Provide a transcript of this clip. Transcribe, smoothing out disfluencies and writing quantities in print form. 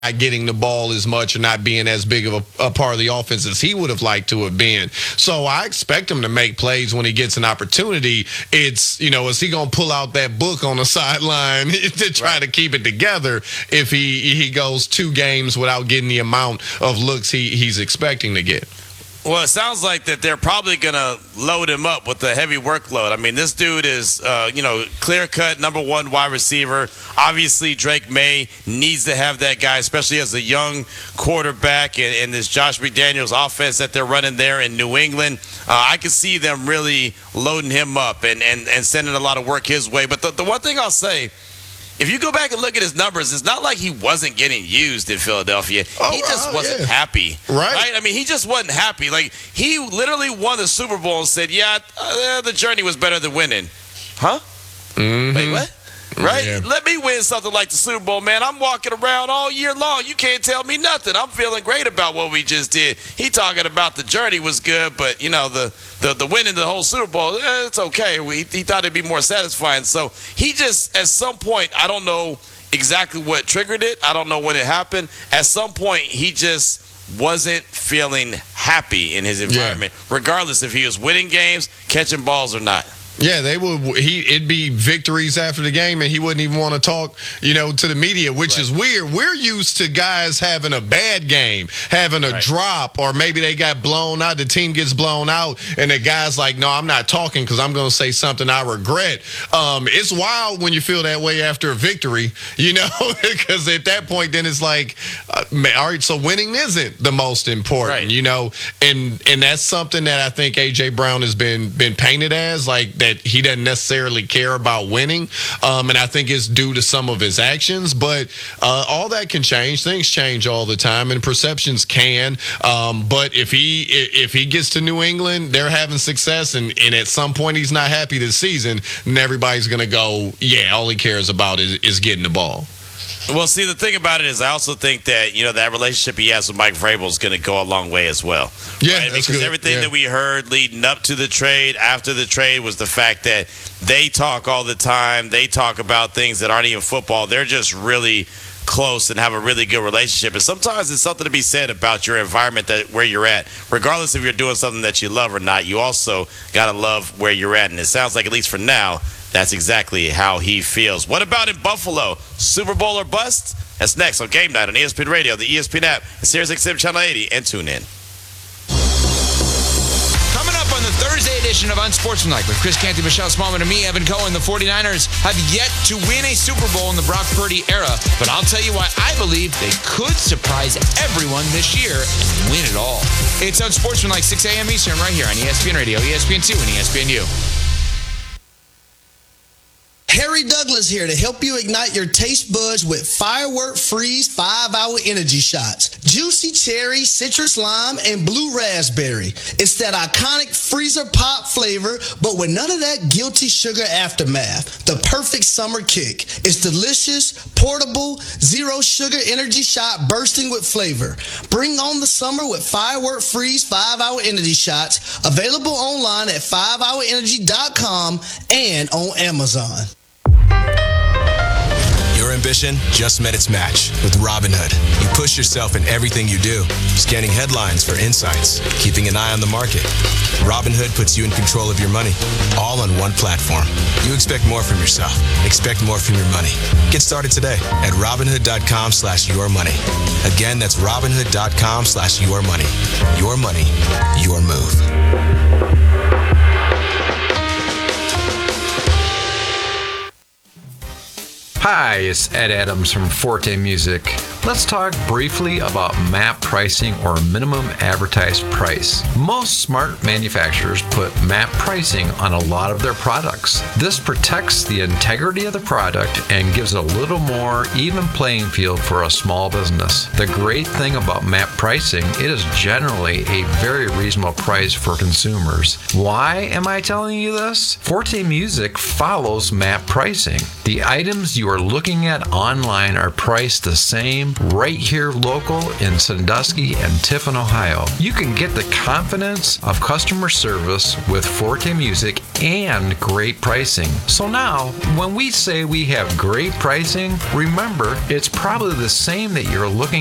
not getting the ball as much or not being as big of a part of the offense as he would have liked to have been. So I expect him to make plays when he gets an opportunity. It's, is he going to pull out that book on the sideline to try to keep it together if he goes 2 games without getting the amount of looks he's expecting to get? Well, it sounds like that they're probably going to load him up with a heavy workload. I mean, this dude is, clear-cut number 1 wide receiver. Obviously, Drake May needs to have that guy, especially as a young quarterback in this Josh McDaniels offense that they're running there in New England. I can see them really loading him up and sending a lot of work his way. But the one thing I'll say, if you go back and look at his numbers, it's not like he wasn't getting used in Philadelphia. He just wasn't happy. Right? I mean, he just wasn't happy. Like, he literally won the Super Bowl and said, the journey was better than winning. Huh? Mm-hmm. Wait, what? Right? Yeah. Let me win something like the Super Bowl, man. I'm walking around all year long. You can't tell me nothing. I'm feeling great about what we just did. He talking about the journey was good, but, the winning the whole Super Bowl, it's okay. He thought it'd be more satisfying. So he just, at some point, I don't know exactly what triggered it. I don't know when it happened. At some point, he just wasn't feeling happy in his environment, regardless if he was winning games, catching balls or not. Yeah, it'd be victories after the game, and he wouldn't even want to talk, to the media, which is weird. We're used to guys having a bad game, having a drop, or maybe they got blown out, the team gets blown out, and the guy's like, no, I'm not talking because I'm going to say something I regret. It's wild when you feel that way after a victory, because at that point, then it's like, all right, so winning isn't the most important, and that's something that I think A.J. Brown has been painted as, like, that he doesn't necessarily care about winning, and I think it's due to some of his actions, but all that can change. Things change all the time, and perceptions can, but if he gets to New England, they're having success, and at some point he's not happy this season, and everybody's going to go, all he cares about is getting the ball. Well, see, the thing about it is I also think that, that relationship he has with Mike Vrabel is going to go a long way as well. Yeah, right? That's because good. Everything that we heard leading up to the trade, after the trade, was the fact that they talk all the time. They talk about things that aren't even football. They're just really close and have a really good relationship. And sometimes it's something to be said about your environment, where you're at. Regardless if you're doing something that you love or not, you also got to love where you're at. And it sounds like, at least for now, that's exactly how he feels. What about in Buffalo? Super Bowl or bust? That's next on Game Night on ESPN Radio, the ESPN app, and SiriusXM Channel 80, and tune in. Coming up on the Thursday edition of Unsportsmanlike with Chris Canty, Michelle Smallman, and me, Evan Cohen, the 49ers have yet to win a Super Bowl in the Brock Purdy era, but I'll tell you why I believe they could surprise everyone this year and win it all. It's Unsportsmanlike, 6 a.m. Eastern, right here on ESPN Radio, ESPN2, and ESPNU. Harry Douglas here to help you ignite your taste buds with Firework Freeze 5-Hour Energy Shots. Juicy cherry, citrus lime, and blue raspberry. It's that iconic freezer pop flavor, but with none of that guilty sugar aftermath. The perfect summer kick. It's delicious, portable, zero sugar energy shot bursting with flavor. Bring on the summer with Firework Freeze 5-Hour Energy Shots. Available online at 5hourenergy.com and on Amazon. Your ambition just met its match with Robinhood. You push yourself in everything you do, scanning headlines for insights, keeping an eye on the market. Robinhood puts you in control of your money, all on one platform. You expect more from yourself. Expect more from your money. Get started today at Robinhood.com/yourmoney. Again, that's Robinhood.com/yourmoney. Your money, your move. Hi, it's Ed Adams from Forte Music. Let's talk briefly about MAP pricing, or minimum advertised price. Most smart manufacturers put MAP pricing on a lot of their products. This protects the integrity of the product and gives a little more even playing field for a small business. The great thing about MAP pricing, it is generally a very reasonable price for consumers. Why am I telling you this? Forte Music follows MAP pricing. The items you are looking at online are priced the same right here local in Sandusky and Tiffin, Ohio. You can get the confidence of customer service with Forte Music and great pricing. So now, when we say we have great pricing, remember, it's probably the same that you're looking